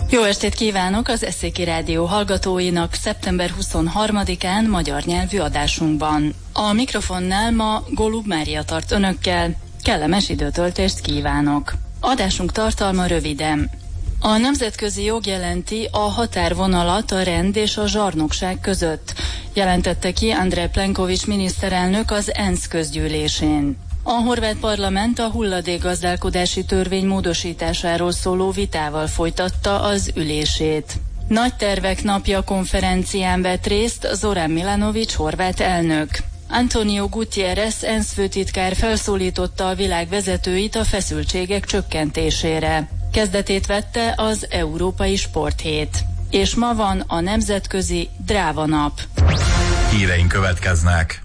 Jó estét kívánok az Eszéki Rádió hallgatóinak szeptember 23-án magyar nyelvű adásunkban. A mikrofonnál ma Golub Mária tart önökkel, kellemes időtöltést kívánok. Adásunk tartalma röviden. A nemzetközi jog jelenti a határvonalat a rend és a zsarnokság között, jelentette ki Andrej Plenković miniszterelnök az ENSZ közgyűlésén. A horvát parlament a hulladékgazdálkodási törvény módosításáról szóló vitával folytatta az ülését. Nagy tervek napja konferencián vett részt Zoran Milanović horvát elnök. Antonio Guterres ENSZ főtitkár felszólította a világ vezetőit a feszültségek csökkentésére. Kezdetét vette az Európai Sporthét. És ma van a nemzetközi Dráva nap. Híreink következnek.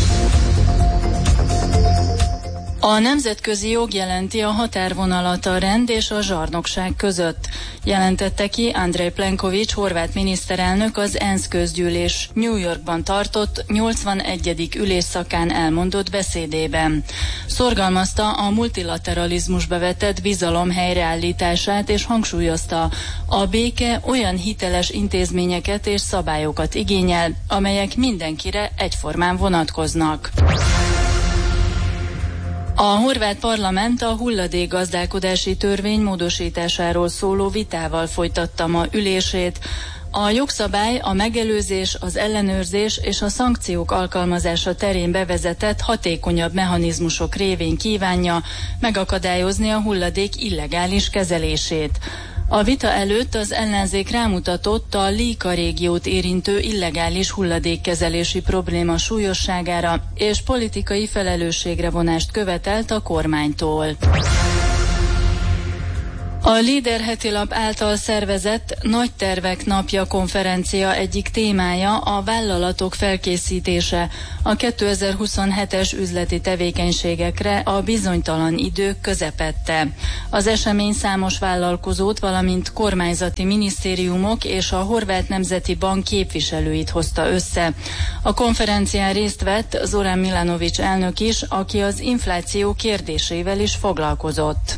A nemzetközi jog jelenti a határvonalat a rend és a zsarnokság között, jelentette ki Andrej Plenković horvát miniszterelnök az ENSZ közgyűlés New Yorkban tartott 81. ülésszakán elmondott beszédében. Szorgalmazta a multilateralizmusba vetett bizalom helyreállítását és hangsúlyozta, a béke olyan hiteles intézményeket és szabályokat igényel, amelyek mindenkire egyformán vonatkoznak. A horvát parlament a hulladékgazdálkodási törvény módosításáról szóló vitával folytatta ma ülését. A jogszabály a megelőzés, az ellenőrzés és a szankciók alkalmazása terén bevezetett hatékonyabb mechanizmusok révén kívánja megakadályozni a hulladék illegális kezelését. A vita előtt az ellenzék rámutatott a Lika régiót érintő illegális hulladékkezelési probléma súlyosságára, és politikai felelősségre vonást követelt a kormánytól. A Líder hetilap által szervezett Nagy tervek napja konferencia egyik témája a vállalatok felkészítése a 2027-es üzleti tevékenységekre a bizonytalan idők közepette. Az esemény számos vállalkozót, valamint kormányzati minisztériumok és a Horvát Nemzeti Bank képviselőit hozta össze. A konferencián részt vett Zoran Milanović elnök is, aki az infláció kérdésével is foglalkozott.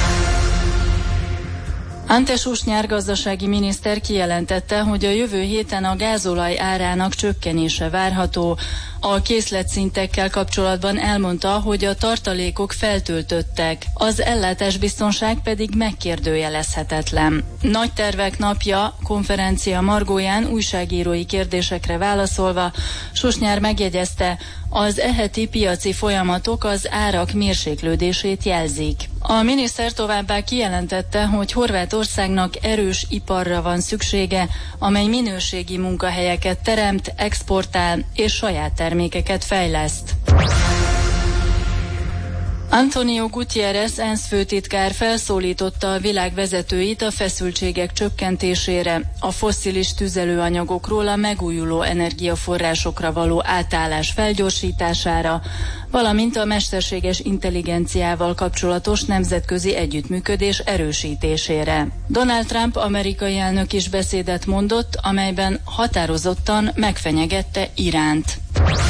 Ante Susnyár gazdasági miniszter kijelentette, hogy a jövő héten a gázolaj árának csökkenése várható. A készletszintekkel kapcsolatban elmondta, hogy a tartalékok feltöltöttek, az ellátásbiztonság pedig megkérdőjelezhetetlen. Nagy tervek napja konferencia margóján újságírói kérdésekre válaszolva Susnyár megjegyezte, az eheti piaci folyamatok az árak mérséklődését jelzik. A miniszter továbbá kijelentette, hogy Horvátországnak erős iparra van szüksége, amely minőségi munkahelyeket teremt, exportál és saját termékeket fejleszt. Antonio Guterres ENSZ főtitkár felszólította a világ vezetőit a feszültségek csökkentésére, a fosszilis tüzelőanyagokról a megújuló energiaforrásokra való átállás felgyorsítására, valamint a mesterséges intelligenciával kapcsolatos nemzetközi együttműködés erősítésére. Donald Trump amerikai elnök is beszédet mondott, amelyben határozottan megfenyegette Iránt.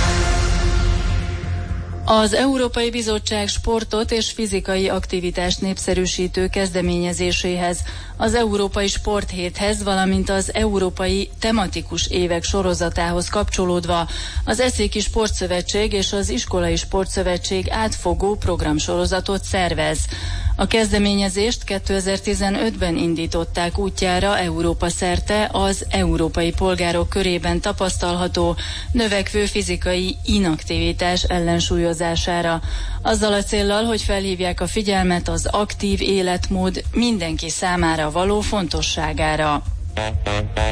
Az Európai Bizottság sportot és fizikai aktivitást népszerűsítő kezdeményezéséhez, az Európai Sporthéthez, valamint az Európai Tematikus Évek sorozatához kapcsolódva az Eszéki Sportszövetség és az Iskolai Sportszövetség átfogó programsorozatot szervez. A kezdeményezést 2015-ben indították útjára Európa szerte az európai polgárok körében tapasztalható növekvő fizikai inaktivitás ellensúlyozására, azzal a céllal, hogy felhívják a figyelmet az aktív életmód mindenki számára való fontosságára.